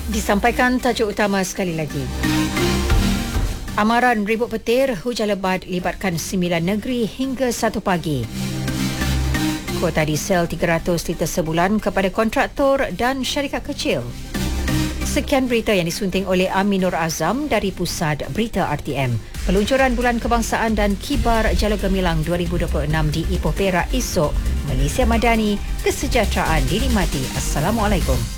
Disampaikan tajuk utama sekali lagi. Amaran ribut petir, hujan lebat libatkan 9 negeri hingga 1 pagi. Kuota diesel 300 liter sebulan kepada kontraktor dan syarikat kecil. Sekian berita yang disunting oleh Aminur Azam dari Pusat Berita RTM. Peluncuran Bulan Kebangsaan dan Kibar Jalur Gemilang 2026 di Ipoh Perak esok. Malaysia Madani, kesejahteraan dinikmati. Assalamualaikum.